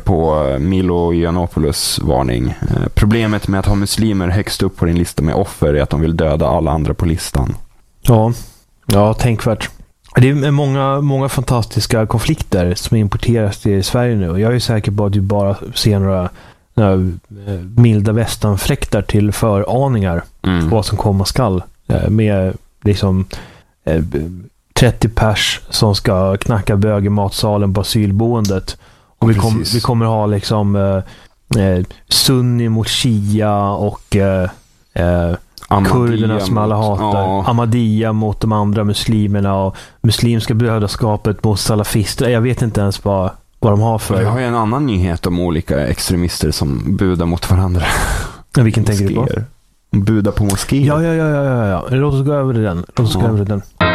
på Milo Yiannopoulos varning. Problemet med att ha muslimer högst upp på din lista med offer är att de vill döda alla andra på listan. Ja, tänkvärt. Det är många fantastiska konflikter som importeras till Sverige nu. Och jag är säker på att du bara ser några milda västanfläktar till föraningar vad som komma skall. Med liksom 30 pers som ska knacka bög i matsalen på asylboendet. Och vi kommer ha liksom sunni mot shia och kurderna som alla hatar. Ahmadiyya mot de andra muslimerna och muslimska brödraskapet mot salafister. Jag vet inte ens vad de har för. Jag har ju en annan nyhet om olika extremister som budar mot varandra. Vilken tänker du på? Budar på moskéer. Ja. Låt oss gå över till den.